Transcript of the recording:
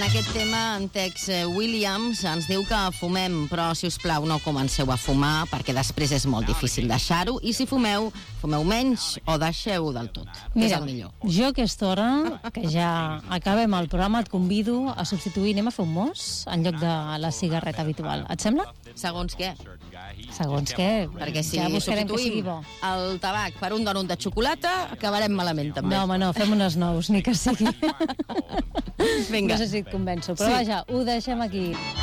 En aquest tema, en Tex Williams ens diu que fumem, però, si us plau, no comenceu a fumar, perquè després és molt difícil deixar-ho, i si fumeu, fumeu menys o deixeu del tot. Mira, és el millor. Jo aquesta hora, que ja acabem el programa, et convido a substituir, anem a fer un mos en lloc de la cigarreta habitual. Et sembla? Segons què? Segons què? Perquè si ja buscarem que sigui substituïm bo. el tabac per un donut de xocolata, acabarem malament, també. No, home, no, fem unes nous, ni que sigui. Vinga. No sé si et convenço, però vaja, ho deixem aquí.